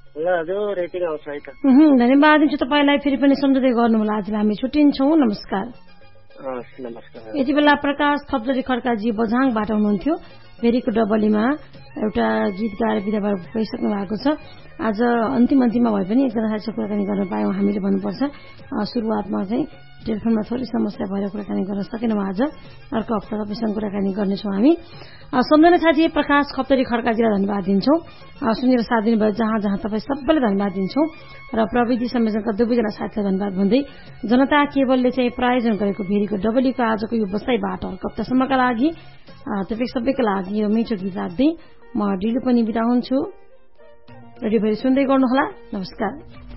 ल हजुर रेटिङ आउँछ है त। धन्यवाद दिन्छु तपाईँलाई। फेरि पनि सम्झँदै गर्नु होला। आजलाई हामी छुट्टिन्छौँ। नमस्कार। नमस्कार। यति बेला प्रकाश थप्जरी खड्काजी बझाङबाट हुनुहुन्थ्यो। भेरीको डबलीमा एउटा गीत गाएर बिदा भइसक्नु भएको छ। आज अन्तिममा भए पनि एकजना साथीसँग कुराकानी गर्न पायौँ हामीले भन्नुपर्छ। सुरुवातमा चाहिँ टेलिफोनमा थोरै समस्या भएर कुराकानी गर्न सकेनौँ। आज अर्को हप्ता तपाईँसँग कुराकानी गर्नेछौँ हामी। सम्झना साथी प्रकाश खप्तरी खड्काजीलाई धन्यवाद दिन्छौँ। सुनेर साथ दिनुभयो जहाँ जहाँ तपाईँ सबैलाई धन्यवाद दिन्छौँ। र प्रविधि संयोजनका दुवैजना साथीलाई धन्यवाद भन्दै जनता केवलले चाहिँ प्रायोजन गरेको भेरीको डबलीको आजको यो बसाइबाट अर्को हप्तासम्मका लागि तपाईँ सबैका लागि यो मिठो गीत राख्दै म ढिलो पनि बिदा हुन्छु। रेडियो भेरी सुन्दै गर्नुहोला। नमस्कार।